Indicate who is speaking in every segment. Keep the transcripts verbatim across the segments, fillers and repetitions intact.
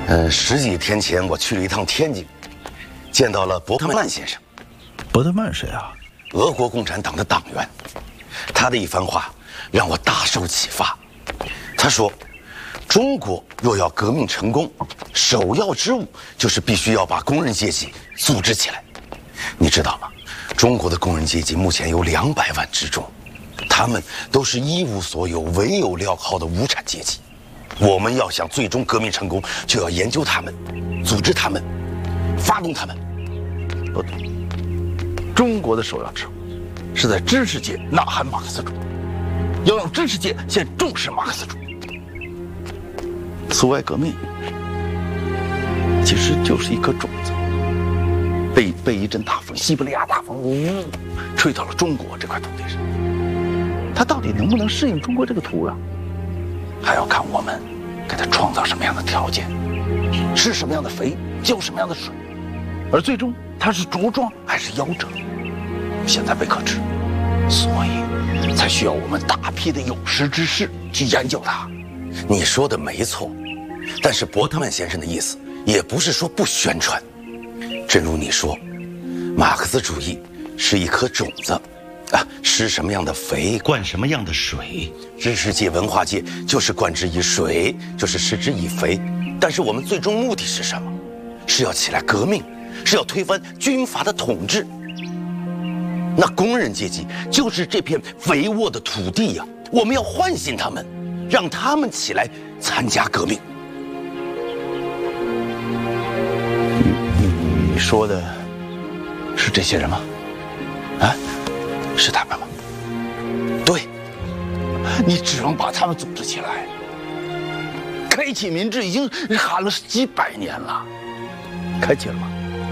Speaker 1: 呃，十几天前我去了一趟天津，见到了伯特曼先生。
Speaker 2: 伯特曼谁啊？
Speaker 1: 俄国共产党的党员。他的一番话让我大受启发。他说，中国若要革命成功，首要之务就是必须要把工人阶级组织起来。你知道吗？中国的工人阶级目前有两百万之众，他们都是一无所有、唯有镣铐的无产阶级。我们要想最终革命成功，就要研究他们，组织他们，发动他们。
Speaker 2: 不对，中国的首要之务是在知识界呐喊马克思主义，要让知识界先重视马克思主义。苏维埃革命其实就是一颗种子，被被一阵大风，西伯利亚大风，呜，吹到了中国这块土地上。它到底能不能适应中国这个土壤，还要看我们给它创造什么样的条件，施什么样的肥，浇什么样的水，而最终它是茁壮还是夭折，现在未可知，所以才需要我们大批的有识之士去研究它。
Speaker 1: 你说的没错，但是伯特曼先生的意思也不是说不宣传。正如你说，马克思主义是一颗种子，啊，施什么样的肥，灌什么样的水。知识界、文化界就是灌之以水，就是施之以肥。但是我们最终目的是什么？是要起来革命，是要推翻军阀的统治。那工人阶级就是这片肥沃的土地呀、啊，我们要唤醒他们，让他们起来参加革命。
Speaker 2: 你你说的是这些人吗？啊，是他们吗？
Speaker 1: 对，
Speaker 2: 你只能把他们组织起来。开启民智已经喊了几百年了，开启了吗？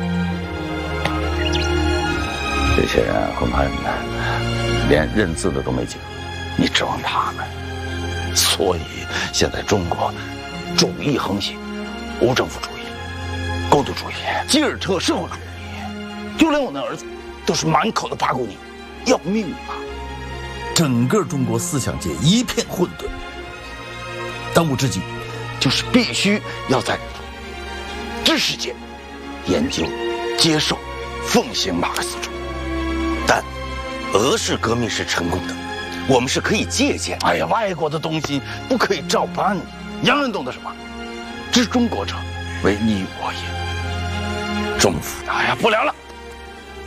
Speaker 2: 这些人恐怕连认字的都没几个，你指望他们？所以现在中国主义横行，无政府主义、构图主义、吉尔特社会主义，就连我那儿子都是满口的八股泥，要命啊！整个中国思想界一片混沌。当务之急就是必须要在知识界研究、接受、奉行马克思主义。
Speaker 1: 但俄式革命是成功的，我们是可以借鉴。
Speaker 2: 哎呀，外国的东西不可以照搬。洋人懂得什么？知中国者为你我也。中府，哎呀，不聊了。